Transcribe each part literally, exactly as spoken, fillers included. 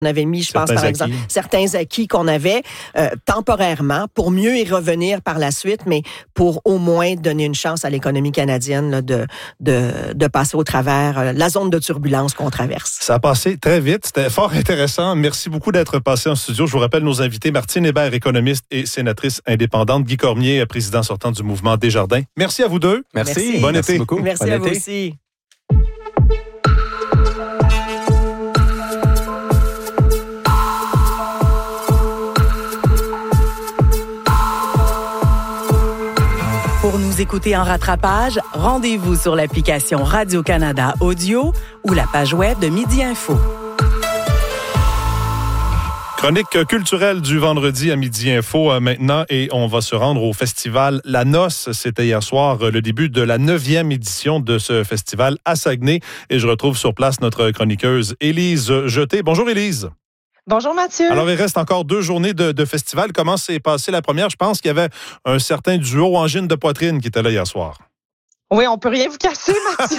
On avait mis, je certains pense, par acquis. exemple, certains acquis qu'on avait euh, temporairement pour mieux y revenir par la suite, mais pour au moins donner une chance à l'économie canadienne là, de, de, de passer au travers euh, la zone de turbulence qu'on traverse. Ça a passé très vite. C'était fort intéressant. Merci beaucoup d'être passé en studio. Je vous rappelle nos invités, Martine Hébert, économiste et sénatrice indépendante, Guy Cormier, président sortant du mouvement Desjardins. Merci à vous deux. Merci. Merci. Bon Merci été. beaucoup. Merci Bon à été. vous aussi. Pour nous écouter en rattrapage, rendez-vous sur l'application Radio-Canada Audio ou la page web de Midi Info. Chronique culturelle du vendredi à Midi Info euh, maintenant et on va se rendre au festival La Noce. C'était hier soir euh, le début de la neuvième édition de ce festival à Saguenay et je retrouve sur place notre chroniqueuse Élise Jeté. Bonjour Élise. Bonjour Mathieu. Alors, il reste encore deux journées de, de festival. Comment s'est passée la première? Je pense qu'il y avait un certain duo angine de poitrine qui était là hier soir. Oui, on peut rien vous cacher, Mathieu.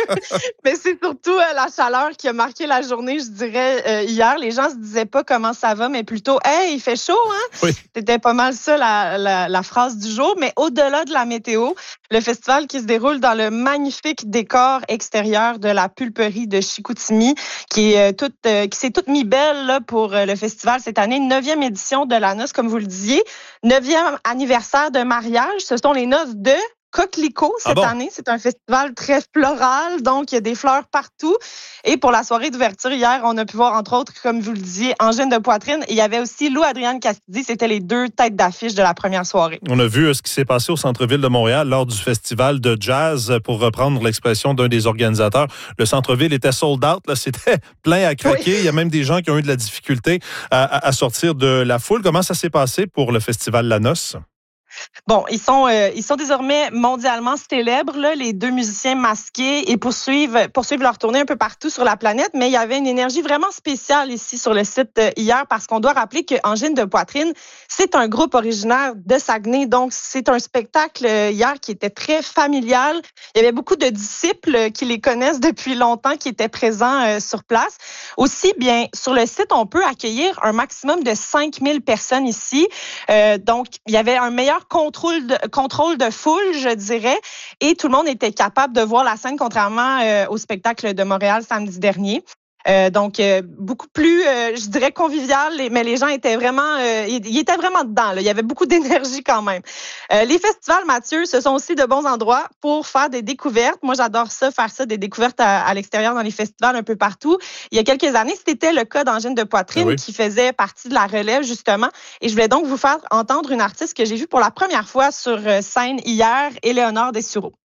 Mais c'est surtout euh, la chaleur qui a marqué la journée, je dirais, euh, hier. Les gens se disaient pas comment ça va, mais plutôt « Hey, il fait chaud, hein? » Oui. C'était pas mal ça, la, la, la phrase du jour. Mais au-delà de la météo, le festival qui se déroule dans le magnifique décor extérieur de la pulperie de Chicoutimi, qui est euh, toute, euh, qui s'est toute mis belle là, pour euh, le festival cette année. Neuvième édition de la noce, comme vous le disiez. Neuvième anniversaire de mariage. Ce sont les noces de Coquelicot cette ah bon? année. C'est un festival très floral, donc il y a des fleurs partout. Et pour la soirée d'ouverture hier, on a pu voir, entre autres, comme vous le disiez, Angine de poitrine. Et il y avait aussi Lou Adrienne Cassidy. C'était les deux têtes d'affiche de la première soirée. On a vu ce qui s'est passé au centre-ville de Montréal lors du festival de jazz, pour reprendre l'expression d'un des organisateurs. Le centre-ville était sold out. Là, c'était plein à craquer. Oui. Il y a même des gens qui ont eu de la difficulté à, à, à sortir de la foule. Comment ça s'est passé pour le festival La Noce? Bon, ils sont euh, ils sont désormais mondialement célèbres, là, les deux musiciens masqués, et poursuivent, poursuivent leur tournée un peu partout sur la planète. Mais il y avait une énergie vraiment spéciale ici sur le site euh, hier, parce qu'on doit rappeler que Angine de poitrine, c'est un groupe originaire de Saguenay. Donc, c'est un spectacle euh, hier qui était très familial. Il y avait beaucoup de disciples euh, qui les connaissent depuis longtemps, qui étaient présents euh, sur place. Aussi, bien, sur le site, on peut accueillir un maximum de cinq mille personnes ici. Euh, donc, il y avait un meilleur contrôle de, contrôle de foule, je dirais, et tout le monde était capable de voir la scène, contrairement euh, au spectacle de Montréal samedi dernier. Euh, donc, euh, beaucoup plus, euh, je dirais, convivial, mais les gens étaient vraiment, euh, ils étaient vraiment dedans, là. Il y avait beaucoup d'énergie quand même. Euh, les festivals, Mathieu, ce sont aussi de bons endroits pour faire des découvertes. Moi, j'adore ça, faire ça, des découvertes à, à l'extérieur dans les festivals un peu partout. Il y a quelques années, c'était le cas d'Angine de poitrine, oui, qui faisait partie de la relève, justement. Et je voulais donc vous faire entendre une artiste que j'ai vue pour la première fois sur scène hier, Éléonore Dessureau.